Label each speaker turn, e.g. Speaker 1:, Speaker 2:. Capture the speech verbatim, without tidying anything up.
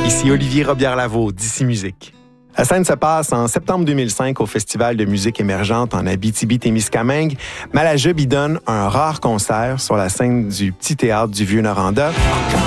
Speaker 1: Ici Olivier Robillard-Lavaux, d'ici Musique. La scène se passe en septembre deux mille cinq au Festival de musique émergente en Abitibi-Témiscamingue. Malajub y donne un rare concert sur la scène du Petit Théâtre du Vieux-Noranda.